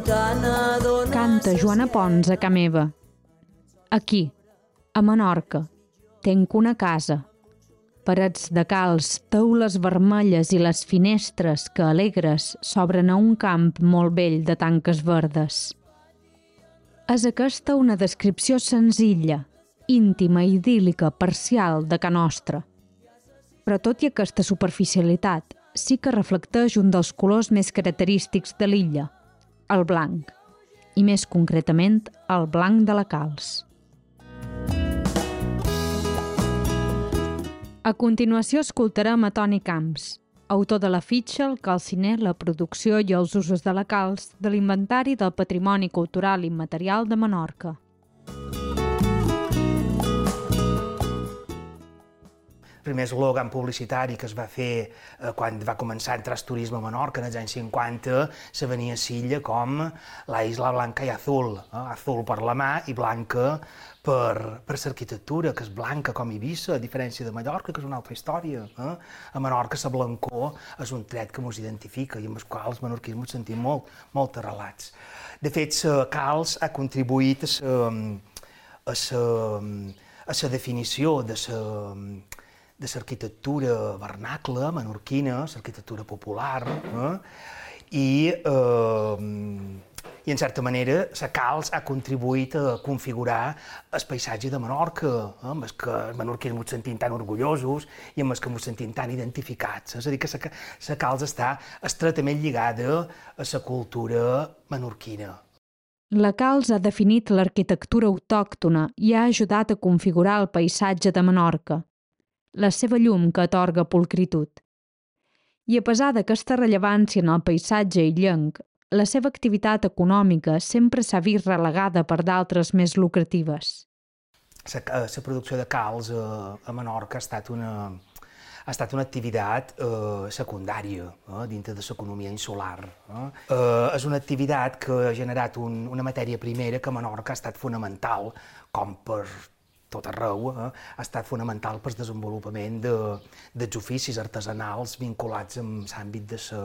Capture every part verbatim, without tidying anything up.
Canta Joana Pons a ca meva. Aquí, a Menorca, tenc una casa. Parets de calç, teules vermelles i les finestres que alegres s'obren a un camp molt vell de tanques verdes. És aquesta una descripció senzilla, íntima, idíl·lica, parcial de ca nostra. Però tot i aquesta superficialitat, sí que reflecteix un dels colors més característics de l'illa, el blanc, i més concretament el blanc de la calç. A continuació escoltarem a Toni Camps, autor de la fitxa, el calciner, la producció i els usos de la calç de l'Inventari del Patrimoni Cultural Immaterial de Menorca. El primer eslògan publicitari que es va fer eh, quan va començar a entrar el turisme a Menorca en els anys cinquanta se venia a Silla com la isla blanca i azul, eh? Azul per la mà i blanca per, per l'arquitectura, que és blanca com Eivissa, a diferència de Mallorca, que és una altra història. Eh? A Menorca la blancor és un tret que ens identifica i amb el qual els menorquins ens sentim molt, molt arrelats. De fet, la calç ha contribuït a la, a la, a la definició de la de l'arquitectura vernacla, menorquina, l'arquitectura popular, eh? I, eh, i, en certa manera, la calç ha contribuït a configurar el paisatge de Menorca, eh? Amb el que els menorquins ens sentim tan orgullosos i amb el que ens sentim tan identificats. És a dir, que la calç està estretament lligada a la cultura menorquina. La calç ha definit l'arquitectura autòctona i ha ajudat a configurar el paisatge de Menorca, la seva llum que atorga pulcritud. I a pesar d'aquesta rellevància en el paisatge illenc, la seva activitat econòmica sempre s'ha vist relegada per d'altres més lucratives. La, la producció de calç a, a Menorca ha estat una, ha estat una activitat eh, secundària eh, dintre de l'economia insular. Eh. Eh, és una activitat que ha generat un, una matèria primera que a Menorca ha estat fonamental, com per tot arreu, eh, ha estat fonamental per al desenvolupament de, dels oficis artesanals vinculats amb l'àmbit de la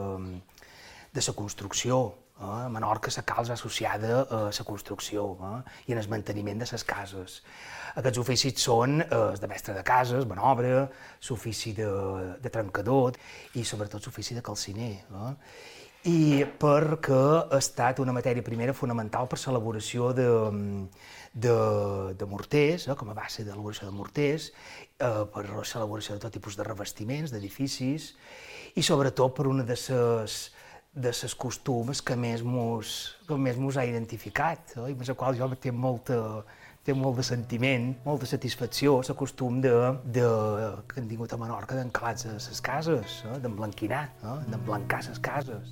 de la construcció. Eh. A Menorca la calç va associada a la construcció eh, i en el manteniment de les cases. Aquests oficis són eh, el de mestre de cases, manobre, l'ofici de, de trencador i sobretot l'ofici de calciner. Eh. I perquè ha estat una matèria primera fonamental per l'elaboració de, de, de morters, eh, com a base d'elaboració de morters, eh, per l'elaboració de tot tipus de revestiments, d'edificis, i sobretot per una de les de les costums que més mos, que més mos ha identificat, eh, i amb la qual jo tinc molta, tinc molt de sentiment, molta satisfacció, el costum de, de, que hem tingut a Menorca d'encalats a les cases, eh, d'emblanquinar, eh, d'emblancar les cases.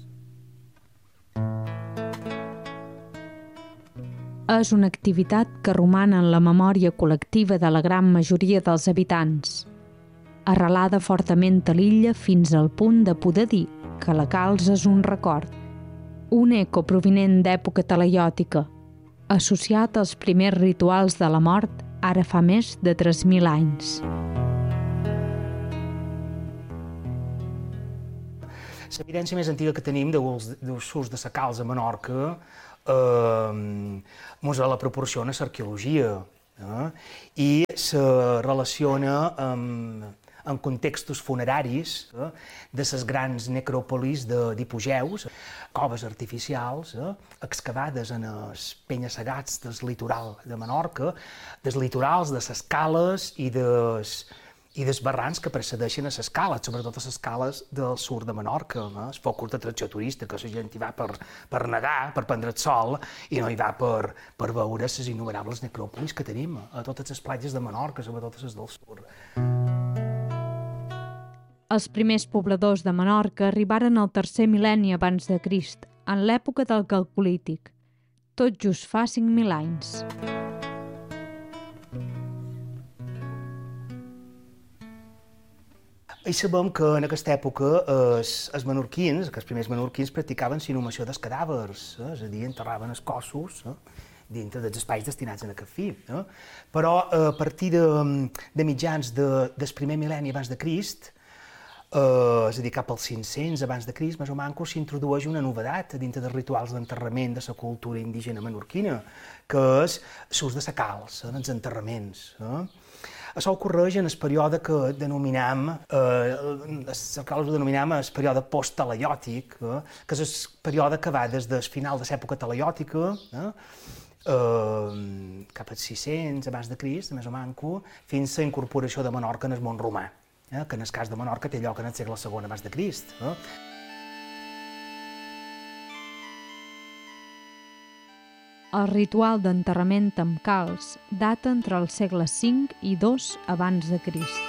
És una activitat que roman en la memòria col·lectiva de la gran majoria dels habitants, arrelada fortament a l'illa fins al punt de poder dir que la calç és un record, un eco provinent d'època talaiòtica, associat als primers rituals de la mort ara fa més de tres mil anys. L'evidència més antiga que tenim d'ús de la calç a Menorca eh, mos la proporciona l'arqueologia eh, i se relaciona amb en contextos funeraris eh, de les grans necròpolis d'hipogeus, coves artificials eh, excavades en els penya-segats del litoral de Menorca, dels litorals, de les cales i dels, i dels barrans que precedeixen a les cales, sobretot a les cales del sud de Menorca. Eh? El focus d'atracció turística, la gent hi va per, per nedar, per prendre el sol, i no hi va per, per veure les innumerables necròpolis que tenim a totes les platges de Menorca, sobretot les del sud. Els primers pobladors de Menorca arribaren al tercer mil·lenni abans de Crist, en l'època del Calcolític, tot just fa cinc mil anys. I sabem que en aquesta època els, els menorquins, els primers menorquins, practicaven l'inhumació dels cadàvers, eh? És a dir, enterraven els cossos eh? dintre dels espais destinats a aquest fi. Eh? Però a partir de, de mitjans de, del primer mil·lenni abans de Crist, Uh, és a dir, cap als cinc-cents abans de Crist, més o manco, s'introdueix una novedat dintre dels rituals d'enterrament de la cultura indígena menorquina, que és l'ús de la calç en els enterraments. Eh? Això ocorreix en el període que denominam, eh, els arqueòlegs ho denominam el període post-talaiòtic, eh? que és el període que va des del final de l'època talaiòtica, eh? Eh, cap als sis-cents abans de Crist, més o manco, fins a la incorporació de Menorca en el món romà. Eh, que en el cas de Menorca té lloc en el segle segon abans de Crist. Eh? El ritual d'enterrament amb calç data entre el segle cinc i dos abans de Crist.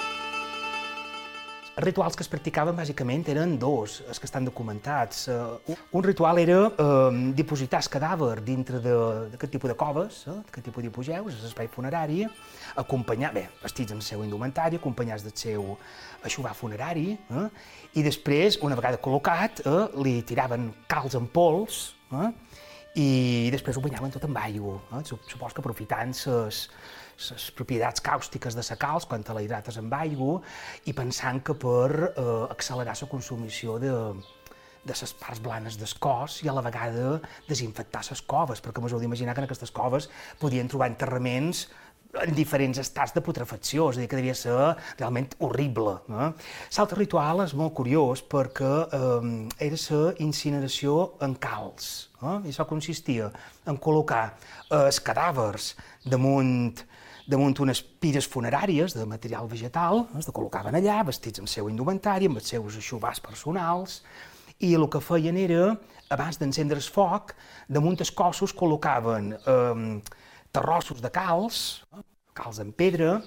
Els rituals que es practicaven bàsicament eren dos, els que estan documentats. Uh, un ritual era uh, dipositar el cadàver dintre d'aquest tipus de coves, eh, d'aquest tipus d'hipogeus, és l'espai funerari, acompanyar, bé, vestits amb el seu indumentari, acompanyats del seu eixuvar funerari, eh, i després, una vegada col·locat, eh, li tiraven calç en pols, eh, i després ho banyaven tot amb aigua. Eh? Supos que aprofitant les les propietats càustiques de la calç quan te la hidrates amb aigua i pensant que per eh, accelerar la consumició de, de les parts blanes del cos i a la vegada desinfectar les coves, perquè m'ho heu d'imaginar que en aquestes coves podien trobar enterraments en diferents estats de putrefacció, és a dir, que devia ser realment horrible. Eh? L'altre ritual és molt curiós perquè eh, era la incineració en calç. Eh? I això consistia en col·locar eh, els cadàvers damunt damunt unes pires funeràries de material vegetal, es col·locaven allà, vestits amb el seu indumentari, amb els seus eixuvars personals, i el que feien era, abans d'encendre el foc, damunt els cossos col·locaven eh, terrossos de calç, calç en pedra,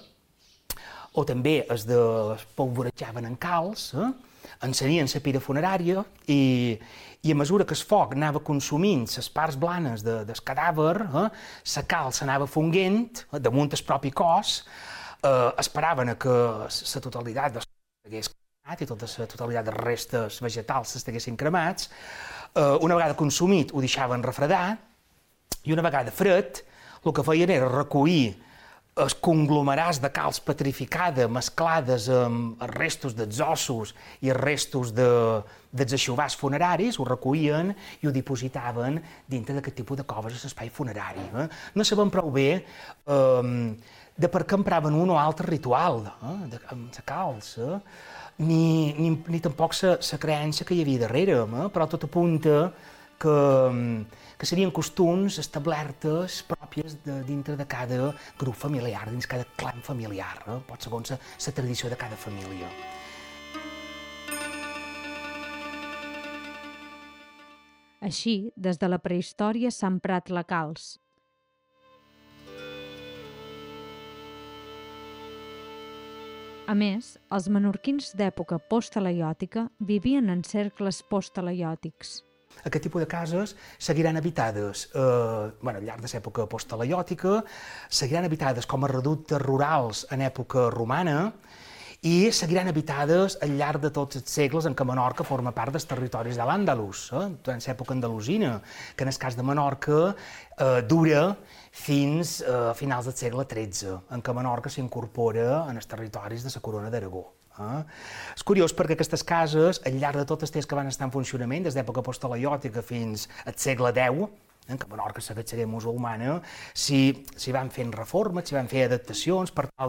o també es de polvorejaven en calç, eh? encenien la pira funerària i, i a mesura que el foc anava consumint les parts blanes de, del cadàver, eh, la calç s'anava fonguent eh, damunt el propi cos, eh, esperaven a que la totalitat de s'hagués cremat i tota la totalitat de restes vegetals s'estiguessin cremats. Eh, una vegada consumit ho deixaven refredar i una vegada fred el que feien era recollir els conglomerats de calç petrificada mesclades amb els restos dels ossos i els restos de, dels eixuvars funeraris, ho recollien i ho dipositaven dintre d'aquest tipus de coves a l'espai funerari. Eh? No sabem prou bé eh, de per què empraven un o altre ritual eh? de, amb la calç, eh? ni, ni, ni tampoc la creença que hi havia darrere, eh? però tot apunta que, que serien costums establertes pròpies de, dintre de cada grup familiar, dins cada clan familiar, eh? pot segons la tradició de cada família. Així, des de la prehistòria s'ha emprat la calç. A més, els menorquins d'època post-talaiòtica vivien en cercles post-talaiòtics. Aquest tipus de cases seguiran habitades eh, bueno, al llarg de l'època post-talaiòtica, seguiran habitades com a reductes rurals en època romana i seguiran habitades al llarg de tots els segles en què Menorca forma part dels territoris de l'Àndalus, eh, durant l'època andalusina, que en el cas de Menorca eh, dura fins a finals del segle tretze, en què Menorca s'incorpora en els territoris de la Corona d'Aragó. Eh? És curiós perquè aquestes cases, al llarg de tot el temps que van estar en funcionament, des d'època post-talaiòtica fins al segle deu, en què Menorca segueix sent musulmana, s'hi van fent reformes, s'hi van fer adaptacions per tal